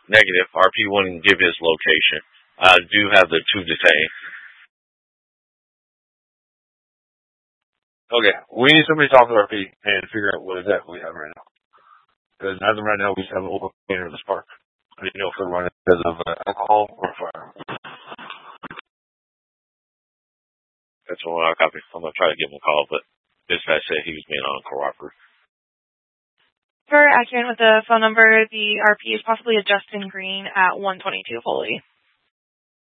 Negative. RP wouldn't give his location. I do have the 2 detained. Okay, we need somebody to talk to RP and figure out what exactly we have right now. Because as of right now, we just have an open container in this park. I didn't know if they're running because of alcohol or fire. That's what I copy. I'm going to try to give him a call, but dispatch said he was being uncooperative. For accurate with the phone number, the RP is possibly a Justin Green at 122 Foley.